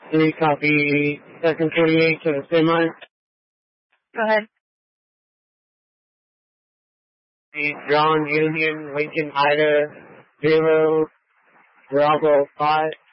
3 copy, second 48 to the semi. Go ahead. John Union, Lincoln Ida, 0, Bravo 5.